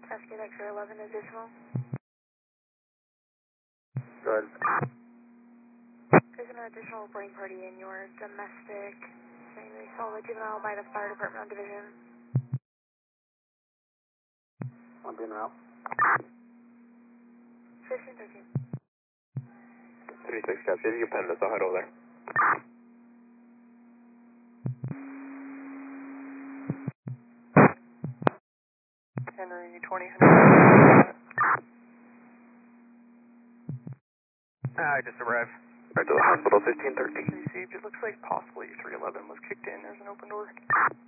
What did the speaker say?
Cascade X-ray 11 additional. Go ahead. There's an additional reporting party in your domestic, saying they saw the juvenile by the fire department on division. I'm being route. 1513. 36 Cap, see if you can pen this, I'll head over there. Henry 20. I just arrived. Right to the hospital, 1513. Received. It looks like possibly 311 was kicked in. There's an open door.